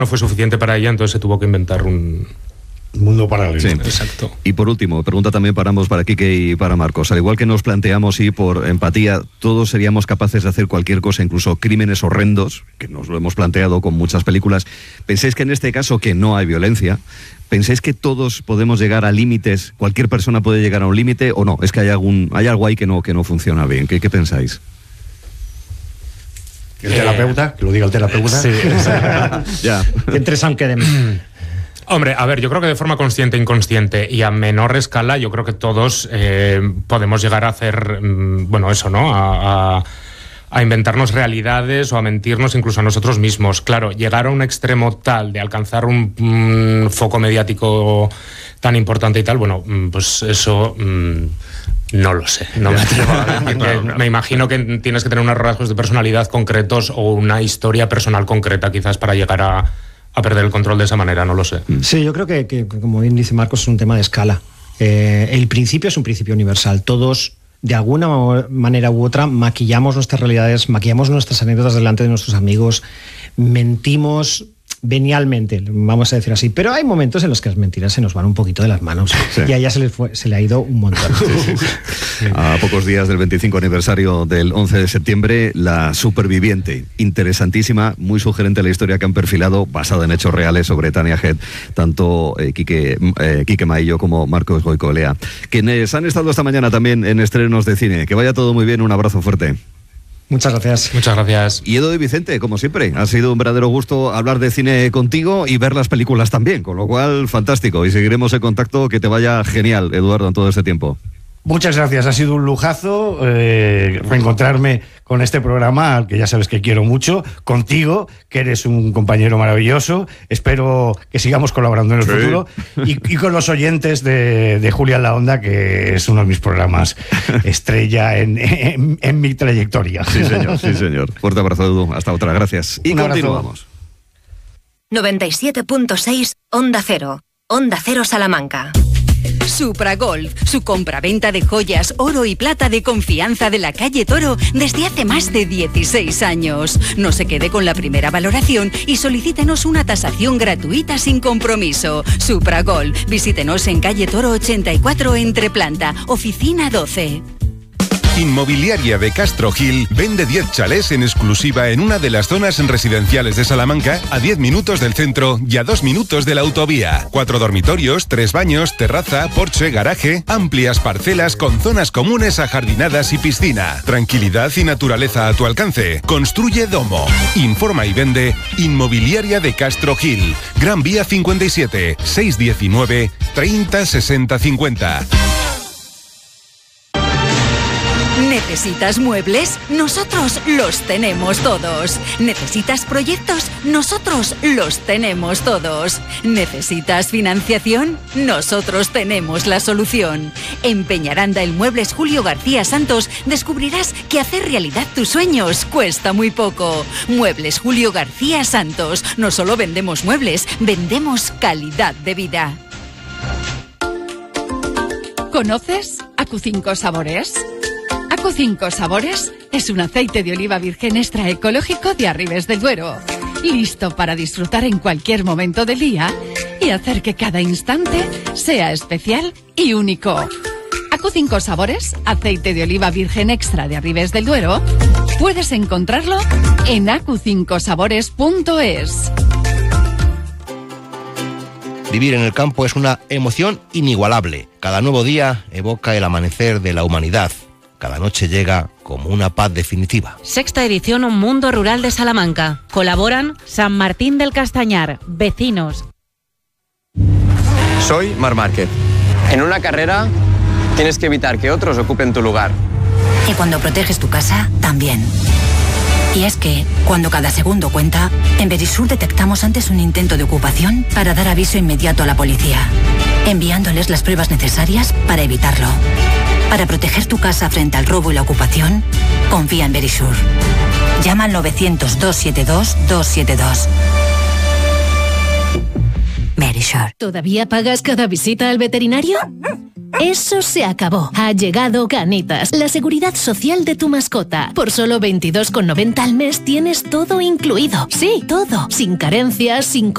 no fue suficiente para ella, entonces se tuvo que inventar un mundo paralelo. Sí, exacto. Y por último, pregunta también para ambos, para Quique y para Marcos. Al igual que nos planteamos y por empatía, todos seríamos capaces de hacer cualquier cosa, incluso crímenes horrendos, que nos lo hemos planteado con muchas películas. ¿Pensáis que en este caso, que no hay violencia, pensáis que todos podemos llegar a límites, cualquier persona puede llegar a un límite, o no? Es que hay algo ahí que no funciona bien. ¿Qué pensáis? El terapeuta, que lo diga el terapeuta. Sí, ya. Entre aunque de... Hombre, a ver, yo creo que de forma consciente e inconsciente y a menor escala, yo creo que todos podemos llegar a hacer, bueno, eso, ¿no? A inventarnos realidades o a mentirnos incluso a nosotros mismos. Claro, llegar a un extremo tal de alcanzar un foco mediático tan importante y tal, bueno, pues eso no lo sé. No me atrevo a decir. Claro. Me imagino que tienes que tener unos rasgos de personalidad concretos o una historia personal concreta quizás para llegar a perder el control de esa manera, no lo sé. Sí, yo creo que como bien dice Marcos, es un tema de escala. El principio es un principio universal. Todos, de alguna manera u otra, maquillamos nuestras realidades, maquillamos nuestras anécdotas delante de nuestros amigos, mentimos venialmente, vamos a decir así, pero hay momentos en los que las mentiras se nos van un poquito de las manos. Sí. Y a ella se le ha ido un montón. Sí. A pocos días del 25 aniversario del 11 de septiembre, La Superviviente, interesantísima, muy sugerente la historia que han perfilado, basada en hechos reales sobre Tania Head, tanto Quique Maillo como Marcos Goicolea, quienes han estado esta mañana también en estrenos de cine. Que vaya todo muy bien, un abrazo fuerte. Muchas gracias. Muchas gracias. Y Edo y Vicente, como siempre, ha sido un verdadero gusto hablar de cine contigo y ver las películas también, con lo cual, fantástico. Y seguiremos en contacto, que te vaya genial, Eduardo, en todo este tiempo. Muchas gracias, ha sido un lujazo reencontrarme con este programa, al que ya sabes que quiero mucho, contigo, que eres un compañero maravilloso. Espero que sigamos colaborando en el futuro. Y con los oyentes de Julia en la Onda, que es uno de mis programas estrella en mi trayectoria. Sí, señor, sí, señor. Fuerte abrazo, Edu. Hasta otra, gracias. Y continuamos. 97.6 Onda Cero. Onda Cero Salamanca. Supragolf, su compraventa de joyas, oro y plata de confianza de la calle Toro desde hace más de 16 años. No se quede con la primera valoración y solicítenos una tasación gratuita sin compromiso. Supragolf, visítenos en calle Toro 84 Entreplanta, oficina 12. Inmobiliaria de Castro Gil vende 10 chalés en exclusiva en una de las zonas residenciales de Salamanca, a 10 minutos del centro y a 2 minutos de la autovía. 4 dormitorios, 3 baños, terraza, porche, garaje, amplias parcelas con zonas comunes ajardinadas y piscina. Tranquilidad y naturaleza a tu alcance. Construye Domo. Informa y vende Inmobiliaria de Castro Gil. Gran Vía 57, 619 30 60 50. ¿Necesitas muebles? Nosotros los tenemos todos. ¿Necesitas proyectos? Nosotros los tenemos todos. ¿Necesitas financiación? Nosotros tenemos la solución. En Peñaranda El Muebles Julio García Santos descubrirás que hacer realidad tus sueños cuesta muy poco. Muebles Julio García Santos. No solo vendemos muebles, vendemos calidad de vida. ¿Conoces Acu5 Sabores? Acu5 Sabores es un aceite de oliva virgen extra ecológico de Arribes del Duero, listo para disfrutar en cualquier momento del día y hacer que cada instante sea especial y único. Acu5 Sabores, aceite de oliva virgen extra de Arribes del Duero, puedes encontrarlo en acu5sabores.es. Vivir en el campo es una emoción inigualable. Cada nuevo día evoca el amanecer de la humanidad. Cada noche llega como una paz definitiva. Sexta edición Un Mundo Rural de Salamanca. Colaboran San Martín del Castañar, vecinos. Soy Marc Márquez. En una carrera tienes que evitar que otros ocupen tu lugar. Y cuando proteges tu casa, también. Y es que, cuando cada segundo cuenta, en Verisur detectamos antes un intento de ocupación para dar aviso inmediato a la policía, enviándoles las pruebas necesarias para evitarlo. Para proteger tu casa frente al robo y la ocupación, confía en Verisur. Llama al 900-272-272. Verisur. ¿Todavía pagas cada visita al veterinario? Eso se acabó. Ha llegado Canitas, la seguridad social de tu mascota. Por solo 22,90 al mes tienes todo incluido. Sí, todo. Sin carencias, sin